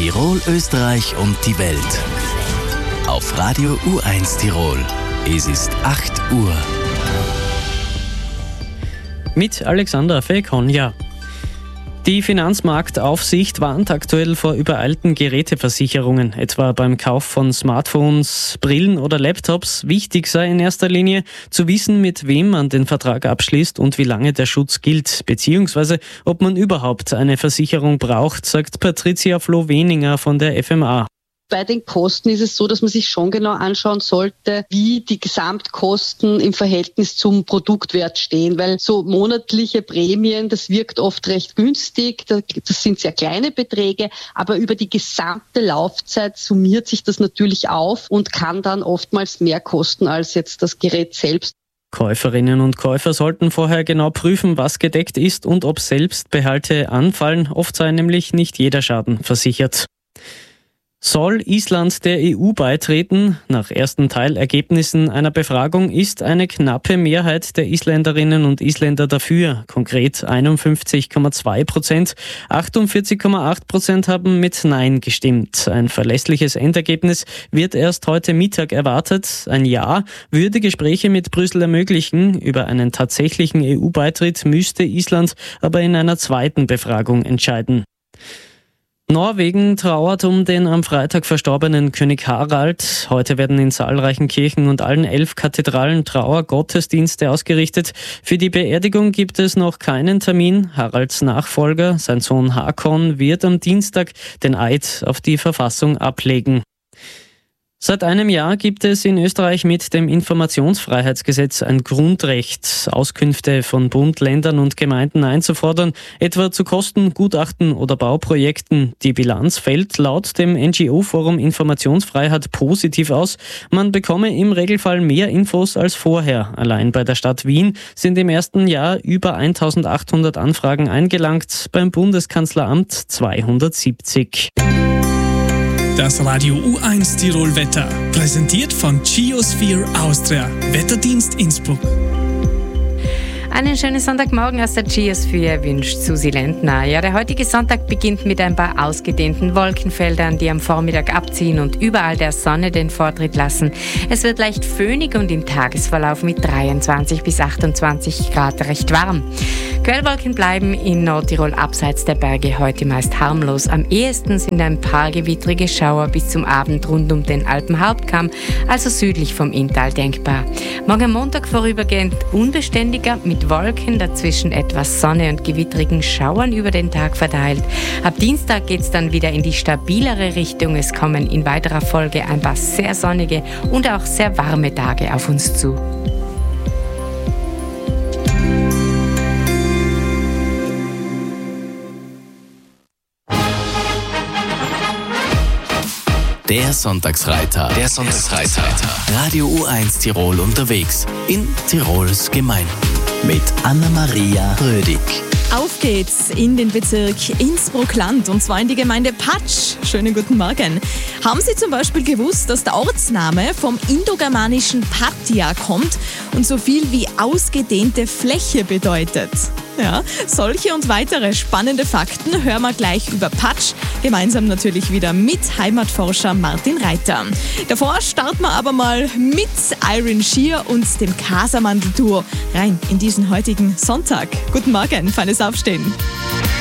Tirol, Österreich und die Welt. Auf Radio U1 Tirol. Es ist 8 Uhr. Mit Alexander Fekonja. Die Finanzmarktaufsicht warnt aktuell vor übereilten Geräteversicherungen, etwa beim Kauf von Smartphones, Brillen oder Laptops. Wichtig sei in erster Linie zu wissen, mit wem man den Vertrag abschließt und wie lange der Schutz gilt, beziehungsweise ob man überhaupt eine Versicherung braucht, sagt Patricia Floh-Weninger von der FMA. Bei den Kosten ist es so, dass man sich schon genau anschauen sollte, wie die Gesamtkosten im Verhältnis zum Produktwert stehen, weil so monatliche Prämien, das wirkt oft recht günstig, das sind sehr kleine Beträge, aber über die gesamte Laufzeit summiert sich das natürlich auf und kann dann oftmals mehr kosten als jetzt das Gerät selbst. Käuferinnen und Käufer sollten vorher genau prüfen, was gedeckt ist und ob Selbstbehalte anfallen. Oft sei nämlich nicht jeder Schaden versichert. Soll Island der EU beitreten? Nach ersten Teilergebnissen einer Befragung ist eine knappe Mehrheit der Isländerinnen und Isländer dafür, konkret 51,2%. 48,8% haben mit Nein gestimmt. Ein verlässliches Endergebnis wird erst heute Mittag erwartet. Ein Ja würde Gespräche mit Brüssel ermöglichen. Über einen tatsächlichen EU-Beitritt müsste Island aber in einer zweiten Befragung entscheiden. Norwegen trauert um den am Freitag verstorbenen König Harald. Heute werden in zahlreichen Kirchen und allen 11 Kathedralen Trauergottesdienste ausgerichtet. Für die Beerdigung gibt es noch keinen Termin. Haralds Nachfolger, sein Sohn Hakon, wird am Dienstag den Eid auf die Verfassung ablegen. Seit einem Jahr gibt es in Österreich mit dem Informationsfreiheitsgesetz ein Grundrecht, Auskünfte von Bund, Ländern und Gemeinden einzufordern, etwa zu Kosten, Gutachten oder Bauprojekten. Die Bilanz fällt laut dem NGO-Forum Informationsfreiheit positiv aus. Man bekomme im Regelfall mehr Infos als vorher. Allein bei der Stadt Wien sind im ersten Jahr über 1800 Anfragen eingelangt, beim Bundeskanzleramt 270. Das Radio U1 Tirol Wetter, präsentiert von Geosphere Austria, Wetterdienst Innsbruck. Einen schönen Sonntagmorgen aus der Geosphere wünscht Susi Lentner. Ja, der heutige Sonntag beginnt mit ein paar ausgedehnten Wolkenfeldern, die am Vormittag abziehen und überall der Sonne den Vortritt lassen. Es wird leicht föhnig und im Tagesverlauf mit 23 bis 28 Grad recht warm. Quellwolken bleiben in Nordtirol abseits der Berge heute meist harmlos. Am ehesten sind ein paar gewittrige Schauer bis zum Abend rund um den Alpenhauptkamm, also südlich vom Inntal denkbar. Morgen Montag vorübergehend unbeständiger mit Wolken, dazwischen etwas Sonne und gewittrigen Schauern über den Tag verteilt. Ab Dienstag geht es dann wieder in die stabilere Richtung. Es kommen in weiterer Folge ein paar sehr sonnige und auch sehr warme Tage auf uns zu. Der Sonntagsreiter. Radio U1 Tirol unterwegs in Tirols Gemeinden. Mit Anna-Maria Rödig. Auf geht's in den Bezirk Innsbruck-Land und zwar in die Gemeinde Patsch. Schönen guten Morgen. Haben Sie zum Beispiel gewusst, dass der Ortsname vom indogermanischen Partia kommt und so viel wie ausgedehnte Fläche bedeutet? Ja, solche und weitere spannende Fakten hören wir gleich über Patsch, gemeinsam natürlich wieder mit Heimatforscher Martin Reiter. Davor starten wir aber mal mit Iron Shear und dem Casamandel-Duo rein in diesen heutigen Sonntag. Guten Morgen, feines Aufstehen.